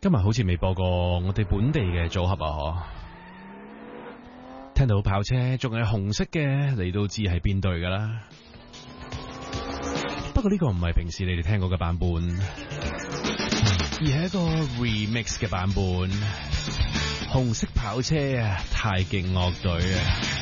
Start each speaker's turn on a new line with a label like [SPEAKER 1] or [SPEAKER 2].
[SPEAKER 1] 今日好似未播過我哋本地嘅組合啊，聽到跑車仲係紅色嘅，你都知係邊隊噶啦。不過呢個唔係平時你哋聽過嘅版本，而係一個 remix 嘅版本。紅色跑車啊，太極樂隊啊！